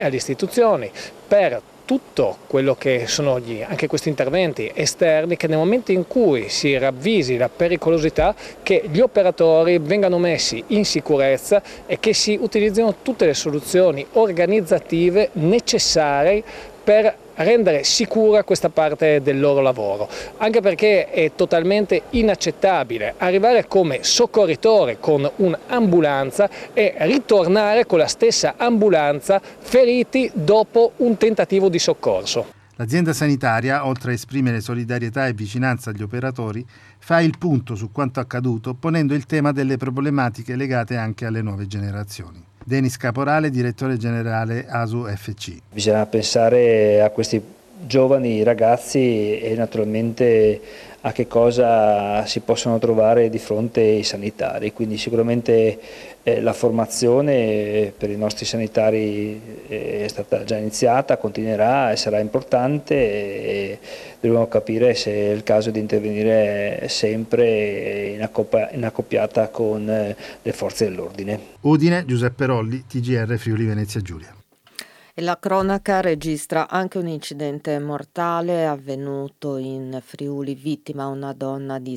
alle istituzioni per tutto quello che sono anche questi interventi esterni, che nel momento in cui si ravvisi la pericolosità, che gli operatori vengano messi in sicurezza e che si utilizzino tutte le soluzioni organizzative necessarie per rendere sicura questa parte del loro lavoro, anche perché è totalmente inaccettabile arrivare come soccorritore con un'ambulanza e ritornare con la stessa ambulanza feriti dopo un tentativo di soccorso. L'azienda sanitaria, oltre a esprimere solidarietà e vicinanza agli operatori, fa il punto su quanto accaduto, ponendo il tema delle problematiche legate anche alle nuove generazioni. Denis Caporale, direttore generale ASU FC. Bisogna pensare a questi giovani ragazzi e naturalmente a che cosa si possono trovare di fronte ai sanitari, quindi sicuramente la formazione per i nostri sanitari è stata già iniziata, continuerà e sarà importante e dobbiamo capire se è il caso di intervenire sempre in accoppiata con le forze dell'ordine. Udine, Giuseppe Rolli, TGR Friuli Venezia Giulia. E la cronaca registra anche un incidente mortale avvenuto in Friuli, vittima una donna di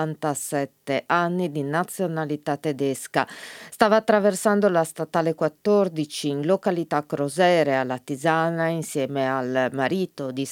77 anni di nazionalità tedesca. Stava attraversando la statale 14 in località Crosere alla Tisana insieme al marito di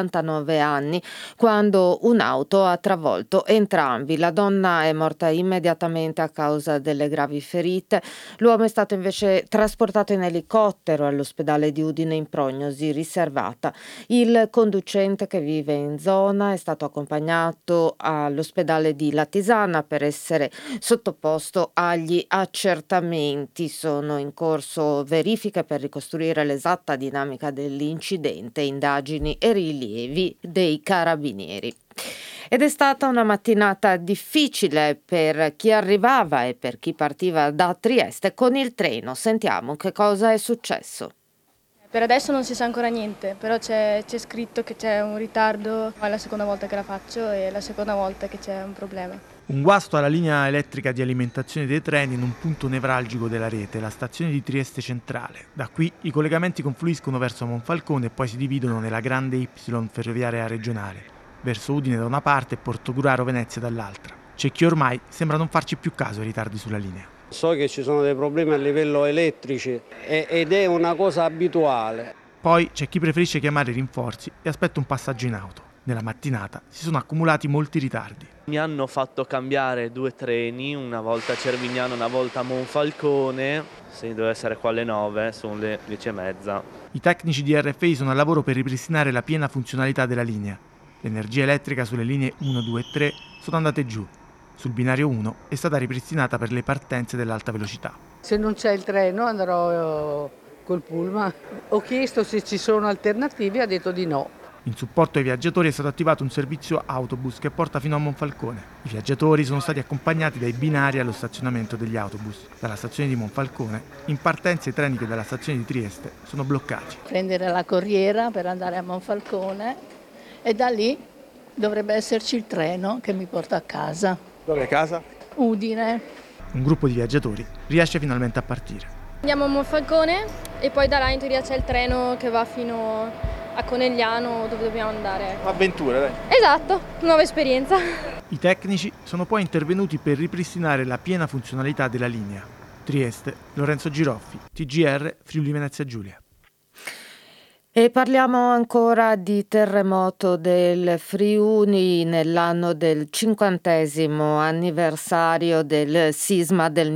79 anni quando un'auto ha travolto entrambi. La donna è morta immediatamente a causa delle gravi ferite. L'uomo è stato invece trasportato in elicottero all'ospedale di Udine in prognosi riservata. Il conducente, che vive in zona, è stato accompagnato all'ospedale di Latisana per essere sottoposto agli accertamenti. Sono in corso verifiche per ricostruire l'esatta dinamica dell'incidente, indagini e rilievi dei carabinieri. Ed è stata una mattinata difficile per chi arrivava e per chi partiva da Trieste con il treno. Sentiamo che cosa è successo. Per adesso non si sa ancora niente, però c'è scritto che c'è un ritardo, è la seconda volta che la faccio e è la seconda volta che c'è un problema. Un guasto alla linea elettrica di alimentazione dei treni in un punto nevralgico della rete, la stazione di Trieste Centrale. Da qui i collegamenti confluiscono verso Monfalcone e poi si dividono nella grande Y ferroviaria regionale, verso Udine da una parte e Portogruaro Venezia dall'altra. C'è chi ormai sembra non farci più caso ai ritardi sulla linea. So che ci sono dei problemi a livello elettrici ed è una cosa abituale. Poi c'è chi preferisce chiamare i rinforzi e aspetta un passaggio in auto. Nella mattinata si sono accumulati molti ritardi. Mi hanno fatto cambiare 2 treni, una volta a Cervignano, una volta a Monfalcone. Se doveva essere qua alle 9, sono le 10:30. I tecnici di RFI sono al lavoro per ripristinare la piena funzionalità della linea. L'energia elettrica sulle linee 1, 2 e 3 sono andate giù. Sul binario 1 è stata ripristinata per le partenze dell'alta velocità. Se non c'è il treno andrò col pullman. Ho chiesto se ci sono alternative e ha detto di no. In supporto ai viaggiatori è stato attivato un servizio autobus che porta fino a Monfalcone. I viaggiatori sono stati accompagnati dai binari allo stazionamento degli autobus. Dalla stazione di Monfalcone, in partenza i treni che dalla stazione di Trieste sono bloccati. Prendere la corriera per andare a Monfalcone e da lì dovrebbe esserci il treno che mi porta a casa. Dove è casa? Udine. Un gruppo di viaggiatori riesce finalmente a partire. Andiamo a Monfalcone e poi da là in teoria c'è il treno che va fino a Conegliano dove dobbiamo andare. Avventura, dai. Esatto, nuova esperienza. I tecnici sono poi intervenuti per ripristinare la piena funzionalità della linea. Trieste, Lorenzo Giroffi, TGR Friuli Venezia Giulia. E parliamo ancora di terremoto del Friuli nell'anno del 50° anniversario del sisma del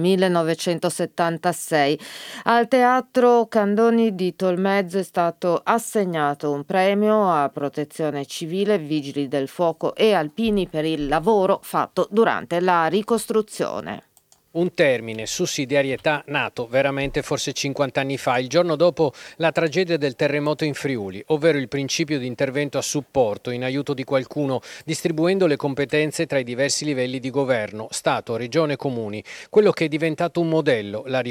1976. Al Teatro Candoni di Tolmezzo è stato assegnato un premio a Protezione Civile, Vigili del Fuoco e Alpini per il lavoro fatto durante la ricostruzione. Un termine, sussidiarietà, nato veramente forse 50 anni fa, il giorno dopo la tragedia del terremoto in Friuli, ovvero il principio di intervento a supporto, in aiuto di qualcuno, distribuendo le competenze tra i diversi livelli di governo, Stato, Regione, Comuni. Quello che è diventato un modello, la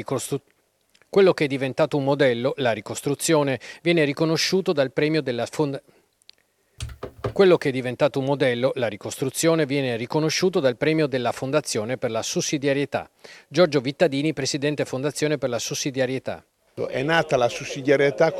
ricostruzione, viene riconosciuto dal premio della Quello che è diventato un modello, la ricostruzione, viene riconosciuto dal premio della Fondazione per la Sussidiarietà. Giorgio Vittadini, presidente Fondazione per la Sussidiarietà. È nata la sussidiarietà